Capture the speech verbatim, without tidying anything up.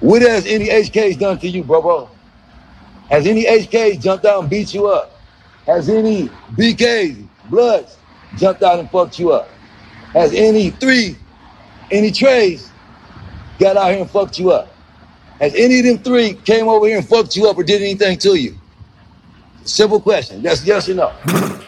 What has any H Ks done to you, bro, bro? Has any H Ks jumped out and beat you up? Has any B Ks, Bloods, jumped out and fucked you up? Has any three, any Trays got out here and fucked you up? Has any of them three came over here and fucked you up or did anything to you? Simple question. Yes, yes or no?